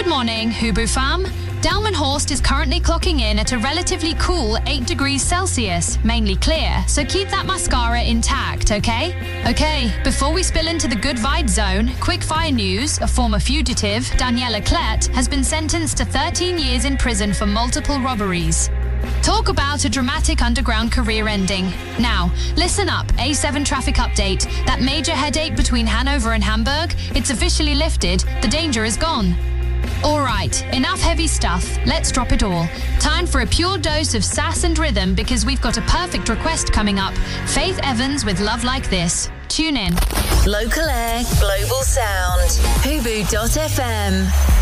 Good morning, Hubu fam. Delmenhorst is currently clocking in at a relatively cool 8 degrees Celsius, mainly clear, so keep that mascara intact, okay? Okay, before we spill into the good vibe zone, quick fire news: a former fugitive, Daniela Klett, has been sentenced to 13 years in prison for multiple robberies. Talk about a dramatic underground career ending. Now, listen up, A7 traffic update. That major headache between Hanover and Hamburg, it's officially lifted, the danger is gone. Alright, enough heavy stuff, let's drop it all. Time for a pure dose of sass and rhythm because we've got a perfect request coming up. Faith Evans with Love Like This. Tune in. Local air, global sound. Hubu.fm.